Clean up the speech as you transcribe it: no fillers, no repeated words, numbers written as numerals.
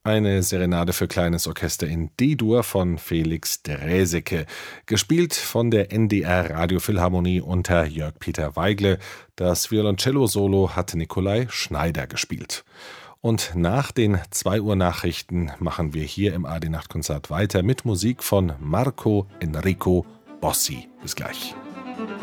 Eine Serenade für kleines Orchester in D-Dur von Felix Draeseke, gespielt von der NDR Radiophilharmonie unter Jörg-Peter Weigle. Das Violoncello-Solo hat Nikolai Schneider gespielt. Und nach den 2 Uhr Nachrichten machen wir hier im ARD Nachtkonzert weiter mit Musik von Marco Enrico Bossi. Bis gleich.